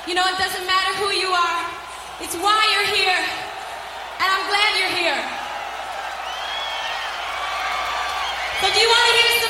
You know, it doesn't matter who you are. It's why you're here. And I'm glad you're here. So do you want to hear